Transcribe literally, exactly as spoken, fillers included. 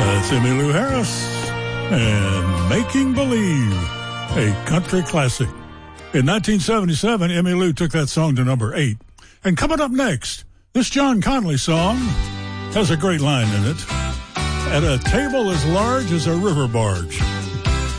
That's Emmylou Harris and Making Believe, a country classic. In nineteen seventy-seven, Emmylou took that song to number eight. And coming up next, this John Conley song has a great line in it. At a table as large as a river barge.